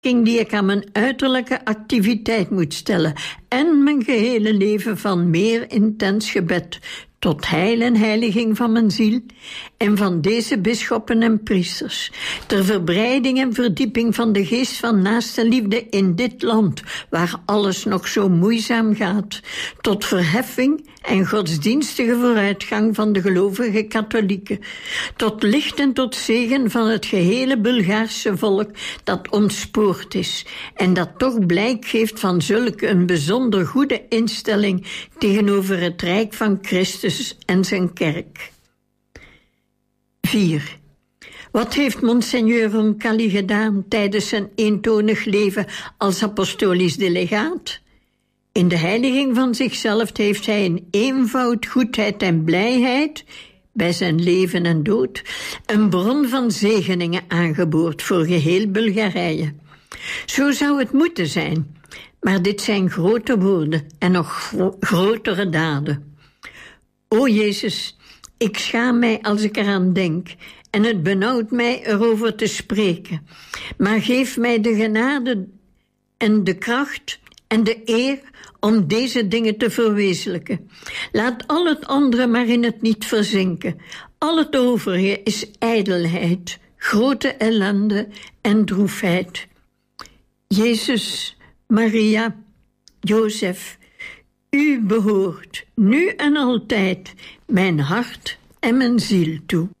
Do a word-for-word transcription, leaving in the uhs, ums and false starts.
die ik aan mijn uiterlijke activiteit moet stellen en mijn gehele leven van meer intens gebed tot heil en heiliging van mijn ziel en van deze bisschoppen en priesters, ter verbreiding en verdieping van de geest van naaste liefde in dit land, waar alles nog zo moeizaam gaat, tot verheffing en godsdienstige vooruitgang van de gelovige katholieken, tot licht en tot zegen van het gehele Bulgaarse volk dat ontspoord is en dat toch blijk geeft van zulke een bijzonder goede instelling tegenover het Rijk van Christus en zijn kerk. vier. Wat heeft Monseigneur Roncalli gedaan tijdens zijn eentonig leven als apostolisch delegaat? In de heiliging van zichzelf heeft hij in eenvoud, goedheid en blijheid, bij zijn leven en dood, een bron van zegeningen aangeboord voor geheel Bulgarije. Zo zou het moeten zijn, maar dit zijn grote woorden en nog gro- grotere daden. O Jezus, ik schaam mij als ik eraan denk en het benauwt mij erover te spreken. Maar geef mij de genade en de kracht en de eer om deze dingen te verwezenlijken. Laat al het andere maar in het niet verzinken. Al het overige is ijdelheid, grote ellende en droefheid. Jezus, Maria, Jozef, u behoort nu en altijd mijn hart en mijn ziel toe.